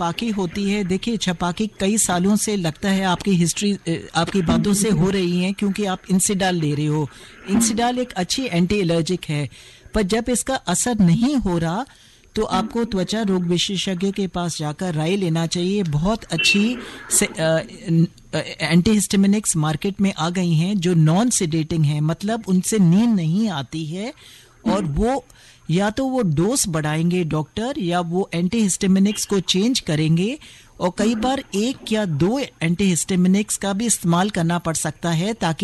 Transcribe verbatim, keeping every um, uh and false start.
छपाकी होती है, देखिए छपाकी कई सालों से लगता है आपकी हिस्ट्री आपकी बातों से हो रही है क्योंकि आप इंसिडाल ले रहे हो। इंसिडाल एक अच्छी एंटी एलर्जिक है, पर जब इसका असर नहीं हो रहा तो आपको त्वचा रोग विशेषज्ञ के पास जाकर राय लेना चाहिए। बहुत अच्छी एंटीहिस्टामिनिक्स मार्केट में आ गई हैं जो नॉन सिडेटिंग हैं, मतलब उनसे नींद नहीं आती है, और वो या तो वो डोज बढ़ाएंगे डॉक्टर, या वो एंटीहिस्टामिनिक्स को चेंज करेंगे, और कई बार एक या दो एंटीहिस्टामिनिक्स का भी इस्तेमाल करना पड़ सकता है ताकि